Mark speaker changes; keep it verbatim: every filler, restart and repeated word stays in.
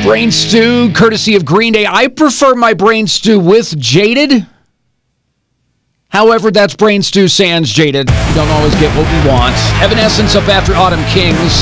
Speaker 1: Brain stew, courtesy of Green Day. I prefer my brain stew with Jaded. However, that's brain stew sans Jaded. We don't always get what we want. Evanescence up after Autumn Kings.